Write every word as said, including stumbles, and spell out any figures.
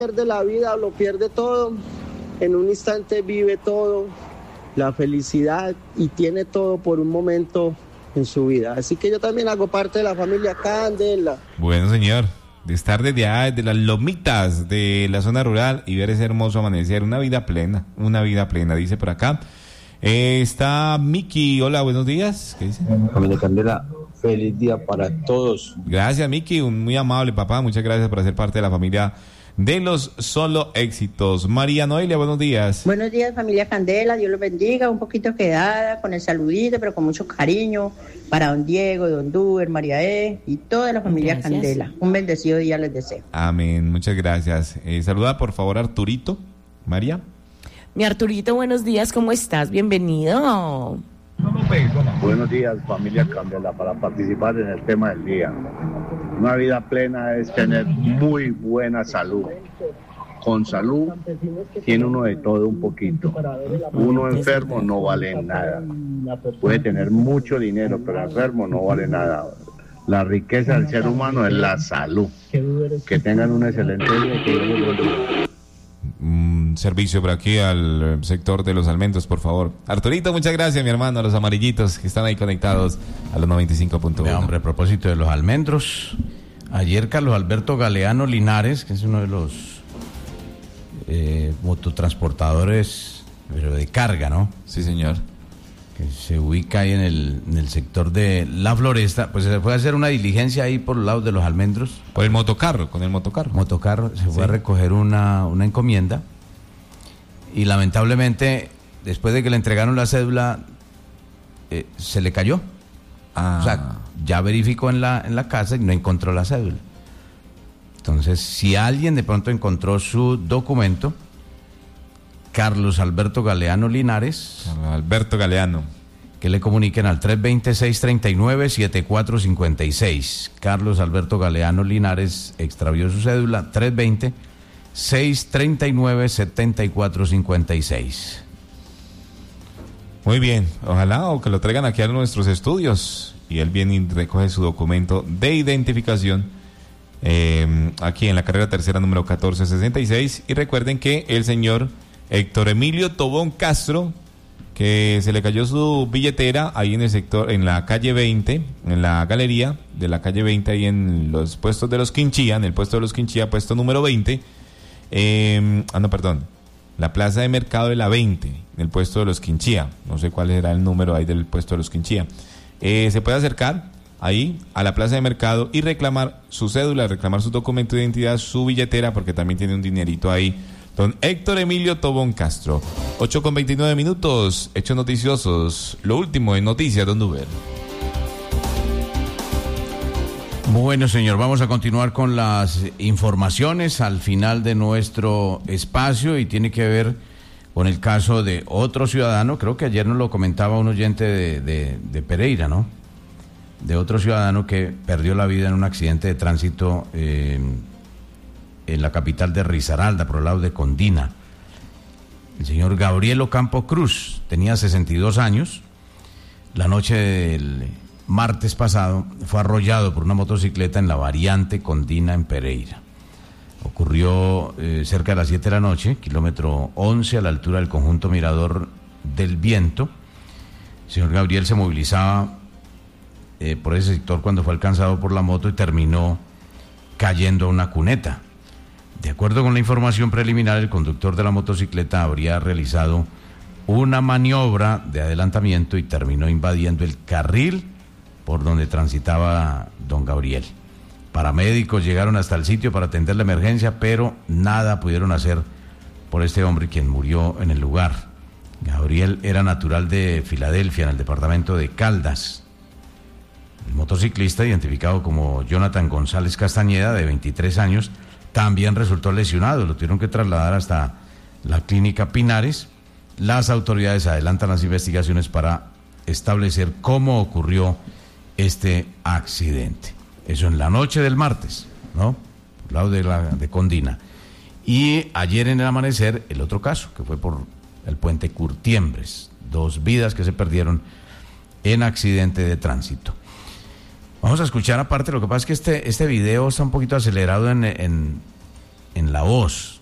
pierde la vida, lo pierde todo, en un instante vive todo, la felicidad y tiene todo por un momento en su vida. Así que yo también hago parte de la familia Candela. Bueno, señor, de estar desde allá, de las lomitas de la zona rural y ver ese hermoso amanecer, una vida plena, una vida plena, dice por acá. Eh, está Miki, hola, buenos días. ¿Qué dice? Familia Candela, feliz día para todos. Gracias, Miki, un muy amable papá, muchas gracias por ser parte de la familia de los Solo Éxitos. María Noelia, buenos días. Buenos días, familia Candela, Dios los bendiga, un poquito quedada, con el saludito, pero con mucho cariño, para don Diego, don Duber, María E. y toda la familia gracias. Candela. Un bendecido día les deseo. Amén, muchas gracias. Eh, saluda por favor a Arturito, María. Mi Arturito, buenos días, ¿cómo estás? Bienvenido. Buenos días, familia Candela, para participar en el tema del día. Una vida plena es tener muy buena salud. Con salud tiene uno de todo un poquito. Uno enfermo no vale nada. Puede tener mucho dinero, pero enfermo no vale nada. La riqueza del ser humano es la salud. Que tengan un excelente día. Que un servicio por aquí al sector de los almendros, por favor. Arturito, muchas gracias, mi hermano, a los amarillitos que están ahí conectados a los noventa y cinco punto uno. Hombre, a propósito de los almendros, ayer Carlos Alberto Galeano Linares, que es uno de los eh, mototransportadores, pero de carga, ¿no? Sí, señor. Que se ubica ahí en el, en el sector de La Floresta, pues se fue a hacer una diligencia ahí por los lados de los almendros. Por el motocarro, con el motocarro. Motocarro, se fue sí. a recoger una, una encomienda y lamentablemente, después de que le entregaron la cédula, eh, se le cayó. Ah. O sea, ya verificó en la, en la casa y no encontró la cédula. Entonces, si alguien de pronto encontró su documento, Carlos Alberto Galeano Linares. Carlos Alberto Galeano. Que le comuniquen al tres dos cero, seis tres nueve, siete cuatro cinco seis. Carlos Alberto Galeano Linares extravió su cédula, tres dos cero, seis tres nueve, siete cuatro cinco seis. Muy bien, ojalá o que lo traigan aquí a nuestros estudios y él viene y recoge su documento de identificación eh, aquí en la carrera tercera número catorce sesenta y seis. Y recuerden que el señor Héctor Emilio Tobón Castro, que se le cayó su billetera ahí en el sector, en la calle veinte, en la galería de la calle veinte, ahí en los puestos de los Quinchía, en el puesto de los Quinchía, puesto número veinte, eh, ah no, perdón, la plaza de mercado de la veinte, en el puesto de los Quinchía, no sé cuál será el número ahí del puesto de los Quinchía, eh, se puede acercar ahí a la plaza de mercado y reclamar su cédula, reclamar su documento de identidad, su billetera, porque también tiene un dinerito ahí. Don Héctor Emilio Tobón Castro. ocho con veintinueve minutos, hechos noticiosos. Lo último en noticias, don Duber. Bueno, señor, vamos a continuar con las informaciones al final de nuestro espacio y tiene que ver con el caso de otro ciudadano. Creo que ayer nos lo comentaba un oyente de, de, de Pereira, ¿no? De otro ciudadano que perdió la vida en un accidente de tránsito eh, en la capital de Risaralda, por el lado de Condina. El señor Gabriel Ocampo Cruz tenía sesenta y dos años. La noche del martes pasado fue arrollado por una motocicleta en la variante Condina en Pereira. Ocurrió eh, cerca de las siete de la noche, kilómetro once, a la altura del conjunto Mirador del Viento. El señor Gabriel se movilizaba eh, por ese sector cuando fue alcanzado por la moto y terminó cayendo a una cuneta. De acuerdo con la información preliminar, el conductor de la motocicleta habría realizado una maniobra de adelantamiento y terminó invadiendo el carril por donde transitaba don Gabriel. Paramédicos llegaron hasta el sitio para atender la emergencia, pero nada pudieron hacer por este hombre, quien murió en el lugar. Gabriel era natural de Filadelfia, en el departamento de Caldas. El motociclista, identificado como Jonathan González Castañeda, de veintitrés años, también resultó lesionado. Lo tuvieron que trasladar hasta la clínica Pinares. Las autoridades adelantan las investigaciones para establecer cómo ocurrió este accidente. Eso en la noche del martes, ¿no? Al lado de, la, de Condina. Y ayer en el amanecer, el otro caso, que fue por el puente Curtiembres. Dos vidas que se perdieron en accidente de tránsito. Vamos a escuchar aparte, lo que pasa es que este, este video está un poquito acelerado en, en, en La Voz.